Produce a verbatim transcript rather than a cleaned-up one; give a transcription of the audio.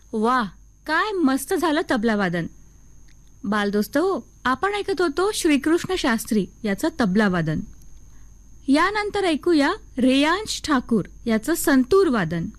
वा, काय मस्त झालं तबलावादन. बालदोस्त हो, आपण ऐकत होतो श्रीकृष्ण शास्त्री याचं तबलावादन. यानंतर ऐकूया रेयांश ठाकूर याचं संतूर वादन.